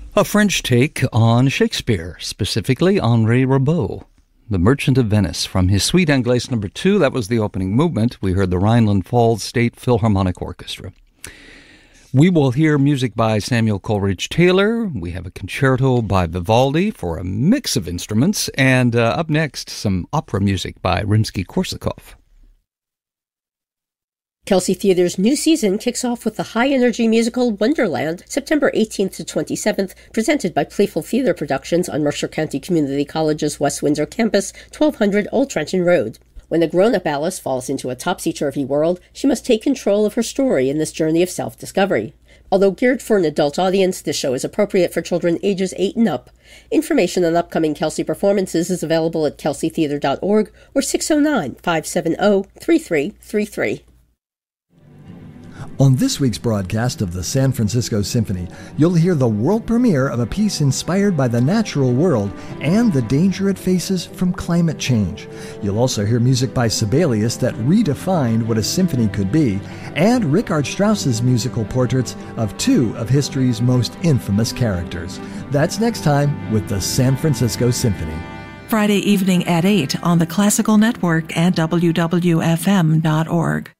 A French take on Shakespeare, specifically Henri Rimbaud, The Merchant of Venice. From his Suite Anglaise No. 2, that was the opening movement. We heard the Rhineland Falls State Philharmonic Orchestra. We will hear music by Samuel Coleridge Taylor. We have a concerto by Vivaldi for a mix of instruments. And up next, some opera music by Rimsky-Korsakov. Kelsey Theater's new season kicks off with the high-energy musical Wonderland, September 18th to 27th, presented by Playful Theater Productions on Mercer County Community College's West Windsor campus, 1200 Old Trenton Road. When the grown-up Alice falls into a topsy-turvy world, she must take control of her story in this journey of self-discovery. Although geared for an adult audience, this show is appropriate for children ages 8 and up. Information on upcoming Kelsey performances is available at kelseytheater.org or 609-570-3333. On this week's broadcast of the San Francisco Symphony, you'll hear the world premiere of a piece inspired by the natural world and the danger it faces from climate change. You'll also hear music by Sibelius that redefined what a symphony could be, and Richard Strauss's musical portraits of 2 of history's most infamous characters. That's next time with the San Francisco Symphony. Friday evening at 8 on the Classical Network and WWFM.org.